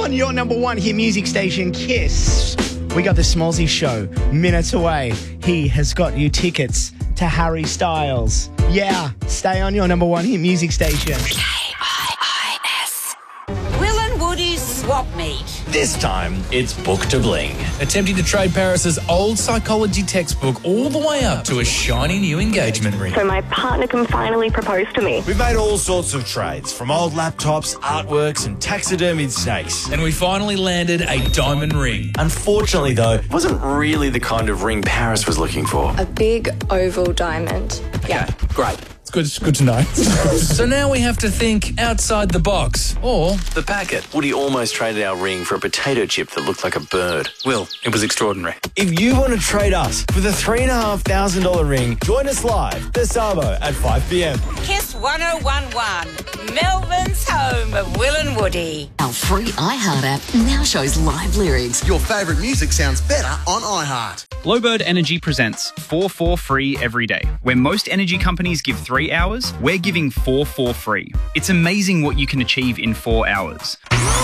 on your number one hit music station, Kiss. We got the Smallzy Show minutes away. He has got you tickets to Harry Styles. Yeah, stay on your number one hit music station. KIIS. Will and Woody's swap meet. This time, it's Book to Bling. Attempting to trade Paris's old psychology textbook all the way up to a shiny new engagement ring. So my partner can finally propose to me. We've made all sorts of trades, from old laptops, artworks and taxidermied snakes. And we finally landed a diamond ring. Unfortunately, though, it wasn't really the kind of ring Paris was looking for. A big oval diamond. Yeah. Okay, great. It's good to know. So now we have to think outside the box. Or The packet. Woody almost traded our ring for a potato chip that looked like a bird. Will, it was extraordinary. If you want to trade us with a $3,500 ring, join us live this Sabo at 5 p.m. Kiss 1011. Melbourne's home of Will and Woody. Our free iHeart app now shows live lyrics. Your favourite music sounds better on iHeart. Glowbird Energy presents 4 for free every day. Where most energy companies give 3 hours, we're giving 4 for free. It's amazing what you can achieve in 4 hours.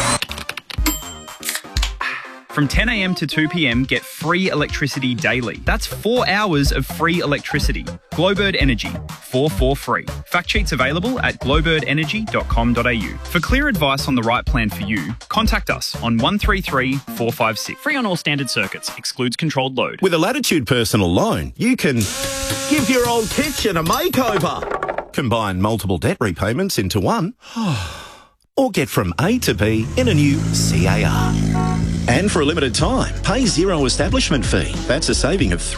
From 10 a.m. to 2 p.m, get free electricity daily. That's 4 hours of free electricity. Glowbird Energy, 4 for free. Fact sheets available at glowbirdenergy.com.au. For clear advice on the right plan for you, contact us on 133 456. Free on all standard circuits, excludes controlled load. With a Latitude personal loan, you can give your old kitchen a makeover, combine multiple debt repayments into one, or get from A to B in a new CAR. And for a limited time, pay zero establishment fee. That's a saving of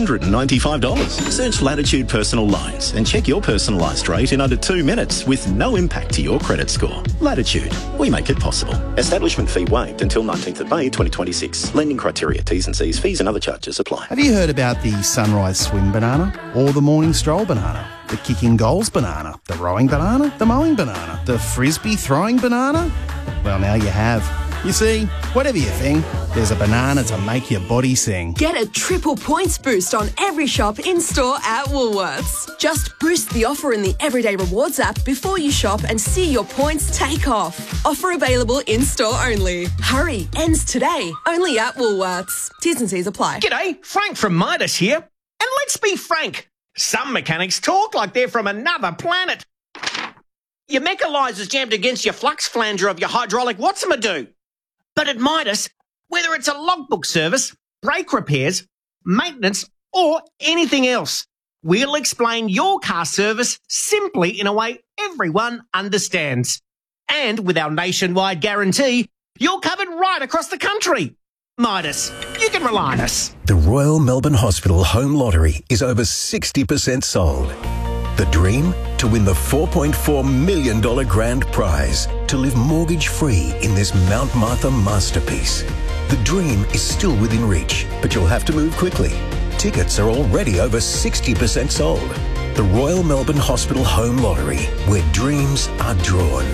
$395. Search Latitude Personal Loans and check your personalised rate in under 2 minutes with no impact to your credit score. Latitude, we make it possible. Establishment fee waived until 19th of May 2026. Lending criteria, T's and C's, fees and other charges apply. Have you heard about the sunrise swim banana or the morning stroll banana? The kicking goals banana, the rowing banana, the mowing banana, the frisbee throwing banana? Well, now you have. You see, whatever you think, there's a banana to make your body sing. Get a triple points boost on every shop in-store at Woolworths. Just boost the offer in the Everyday Rewards app before you shop and see your points take off. Offer available in-store only. Hurry, ends today, only at Woolworths. T's and C's apply. G'day, Frank from Midas here. And let's be frank, some mechanics talk like they're from another planet. Your mechanizer's jammed against your flux flanger of your hydraulic Watson-do. But at Midas, whether it's a logbook service, brake repairs, maintenance, or anything else, we'll explain your car service simply in a way everyone understands. And with our nationwide guarantee, you're covered right across the country. Midas, you can rely on us. The Royal Melbourne Hospital Home Lottery is over 60% sold. The dream? To win the $4.4 million grand prize, to live mortgage-free in this Mount Martha masterpiece. The dream is still within reach, but you'll have to move quickly. Tickets are already over 60% sold. The Royal Melbourne Hospital Home Lottery, where dreams are drawn.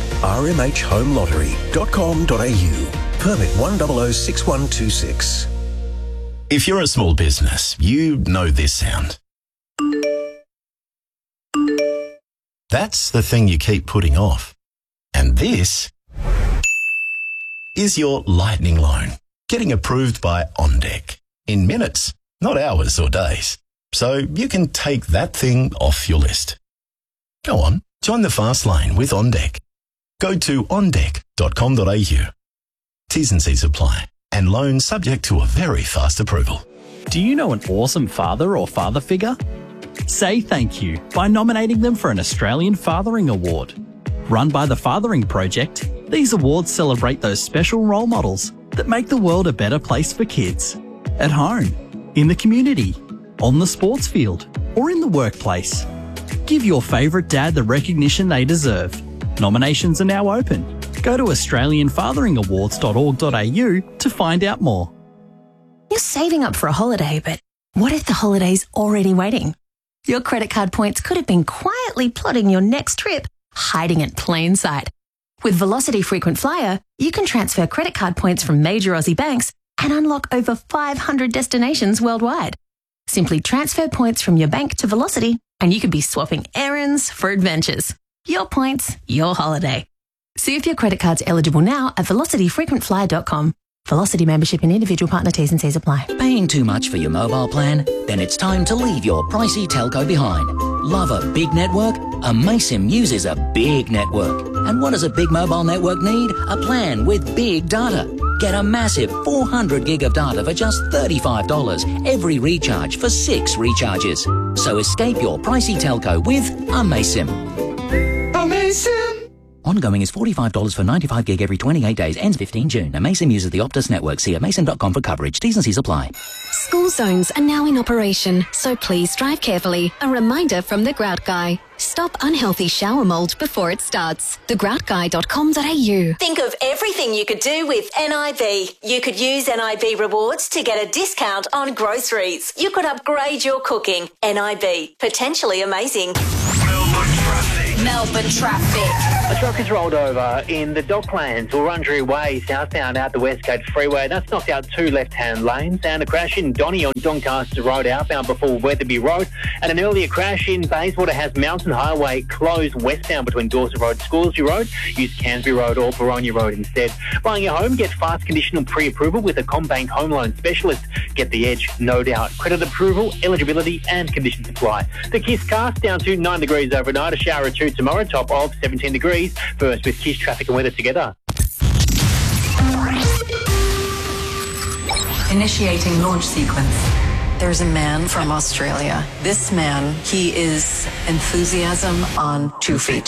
rmhhomelottery.com.au. Permit 1006126. If you're a small business, you know this sound. That's the thing you keep putting off. And this is your lightning loan, getting approved by OnDeck in minutes, not hours or days. So you can take that thing off your list. Go on, join the fast lane with OnDeck. Go to ondeck.com.au. T's and C's apply, and loan subject to a very fast approval. Do you know an awesome father or father figure? Say thank you by nominating them for an Australian Fathering Award. Run by the Fathering Project, these awards celebrate those special role models that make the world a better place for kids. At home, in the community, on the sports field, or in the workplace. Give your favourite dad the recognition they deserve. Nominations are now open. Go to australianfatheringawards.org.au to find out more. You're saving up for a holiday, but what if the holiday's already waiting? Your credit card points could have been quietly plotting your next trip, hiding in plain sight. With Velocity Frequent Flyer, you can transfer credit card points from major Aussie banks and unlock over 500 destinations worldwide. Simply transfer points from your bank to Velocity and you could be swapping errands for adventures. Your points, your holiday. See if your credit card's eligible now at velocityfrequentflyer.com. Velocity membership and individual partner T's and C's apply. Paying too much for your mobile plan? Then it's time to leave your pricey telco behind. Love a big network? Amaysim uses a big network. And what does a big mobile network need? A plan with big data. Get a massive 400 gig of data for just $35 every recharge for 6 recharges. So escape your pricey telco with Amaysim. Amaysim! Ongoing is $45 for 95 gig every 28 days. Ends 15 June. Amaysim uses the Optus network. See amaysim.com for coverage. T's and C's apply. School zones are now in operation, so please drive carefully. A reminder from The Grout Guy. Stop unhealthy shower mold before it starts. thegroutguy.com.au. Think of everything you could do with NIB. You could use NIB rewards to get a discount on groceries. You could upgrade your cooking. NIB. Potentially amazing. Melbourne traffic. A truck has rolled over in the Docklands, Wurundjeri Way, southbound out the West Coast Freeway. That's knocked out 2 left-hand lanes. And a crash in Donny on Doncaster Road, outbound before Weatherby Road. And an earlier crash in Bayswater has Mountain Highway closed westbound between Dorset Road, Scoresby Road. Use Cansbury Road or Boronia Road instead. Buying your home, get fast conditional pre-approval with a CommBank home loan specialist. Get the edge, no doubt. Credit approval, eligibility and conditions apply. The Kiss cast down to 9 degrees overnight. A shower or 2 tomorrow, top of 17 degrees. First with Kiss traffic and weather together. Initiating launch sequence. There's a man from Australia. This man, he is enthusiasm on 2 feet.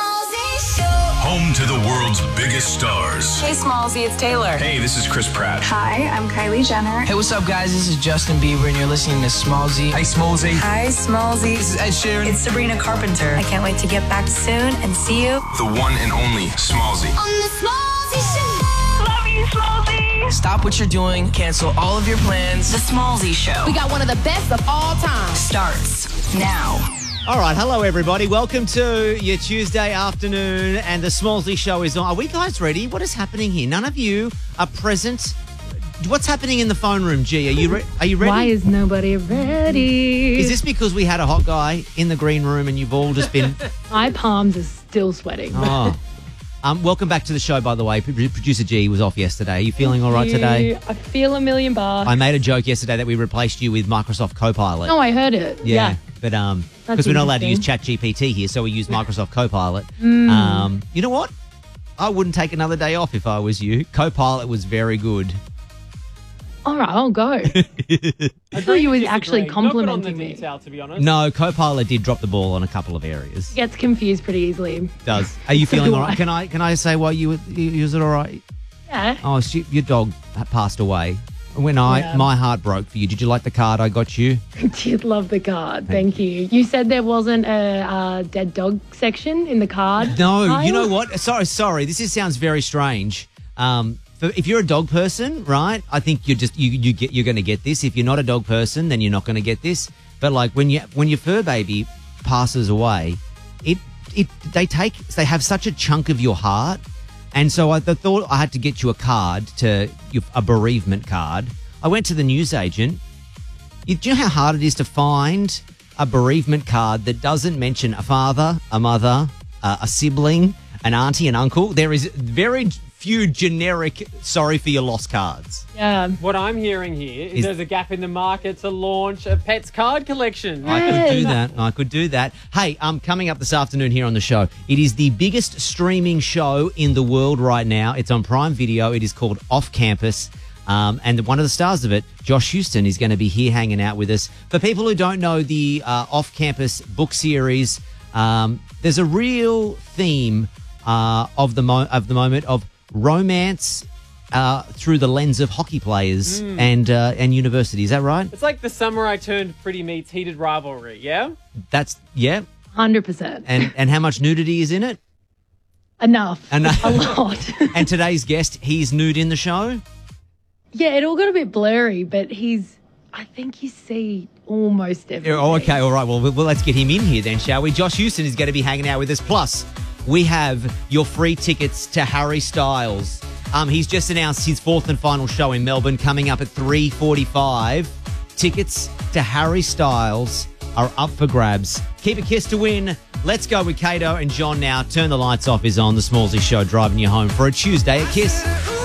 Home to the world's biggest stars. Hey, Smallsy, it's Taylor. Hey, this is Chris Pratt. Hi, I'm Kylie Jenner. Hey, what's up, guys? This is Justin Bieber, and you're listening to Smallsy. Hey, Smallsy. Hi, Smallsy. This is Ed Sheeran. It's Sabrina Carpenter. I can't wait to get back soon and see you. The one and only Smallsy. On the Smallsy Show. Love you, Smallsy. Stop what you're doing. Cancel all of your plans. The Smallsy Show. We got one of the best of all time. Starts now. All right, hello everybody. Welcome to your Tuesday afternoon, and the Smallsy Show is on. Are we guys ready? What is happening here? None of you are present. What's happening in the phone room, G? Are you ready? Why is nobody ready? Is this because we had a hot guy in the green room and you've all just been... My palms are still sweating. Oh. Welcome back to the show, by the way. Producer G was off yesterday. Are you feeling all right today? I feel $1 million. I made a joke yesterday that we replaced you with Microsoft Copilot. Oh, I heard it. Yeah. But because we're not allowed to use ChatGPT here, so we use Microsoft Copilot. You know what? I wouldn't take another day off if I was you. Copilot was very good. All right, I'll go. I thought you were actually complimenting me. To be honest. No, Copilot did drop the ball on a couple of areas. Gets confused pretty easily. Does. Are you feeling all right? Can I say why you was it all right? Yeah. Oh, your dog passed away. When my heart broke for you. Did you like the card I got you? I did love the card. Thank you. You said there wasn't a dead dog section in the card. No, you know what? Sorry. This sounds very strange. If you're a dog person, right? I think you're going to get this. If you're not a dog person, then you're not going to get this. But like when your fur baby passes away, they have such a chunk of your heart. And so I thought I had to get you a bereavement card. I went to the newsagent. Do you know how hard it is to find a bereavement card that doesn't mention a father, a mother, a sibling, an auntie, an uncle? There is very few generic sorry for your loss cards. Yeah. What I'm hearing here is there's a gap in the market to launch a pets card collection. I could do that. Hey, coming up this afternoon here on the show, it is the biggest streaming show in the world right now. It's on Prime Video. It is called Off Campus. And one of the stars of it, Josh Houston, is going to be here hanging out with us. For people who don't know the Off Campus book series, there's a real theme of the moment of romance through the lens of hockey players and university. Is that right? It's like The Summer I Turned Pretty meets Heated Rivalry, yeah? That's, yeah. 100%. And how much nudity is in it? Enough. A lot. And today's guest, he's nude in the show? Yeah, it all got a bit blurry, but I think you see almost everything. Oh, okay, all right. Well, let's get him in here then, shall we? Josh Houston is going to be hanging out with us. Plus, we have your free tickets to Harry Styles. He's just announced his 4th and final show in Melbourne coming up at 3:45. Tickets to Harry Styles are up for grabs. Keep a kiss to win Let's go with Kato and John now. Turn the Lights Off is on. The Smallsy Show driving you home for a Tuesday at Kiss.